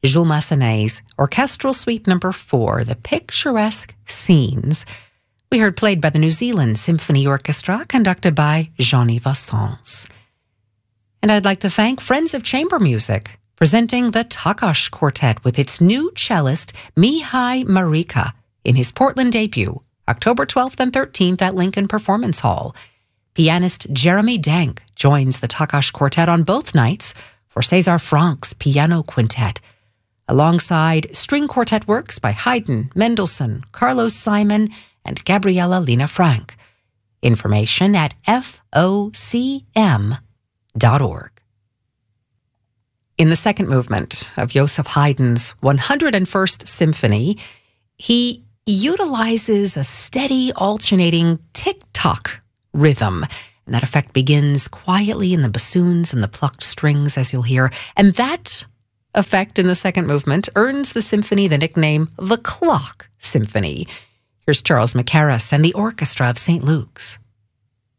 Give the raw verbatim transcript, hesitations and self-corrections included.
Jules Massenet's Orchestral Suite Number Four, The Picturesque Scenes. We heard played by the New Zealand Symphony Orchestra, conducted by Jean-Yves Sens. And I'd like to thank Friends of Chamber Music, presenting the Takács Quartet with its new cellist, Mihai Marica, in his Portland debut, October twelfth and thirteenth at Lincoln Performance Hall. Pianist Jeremy Dank joins the Takács Quartet on both nights for César Franck's Piano Quintet, alongside string quartet works by Haydn, Mendelssohn, Carlos Simon, and Gabriela Lina Frank. Information at F O C M dot org. In the second movement of Joseph Haydn's one hundred first Symphony, he utilizes a steady, alternating tick-tock rhythm. And that effect begins quietly in the bassoons and the plucked strings, as you'll hear. And that effect in the second movement earns the symphony the nickname the Clock Symphony. Here's Charles Mackerras and the Orchestra of Saint Luke's.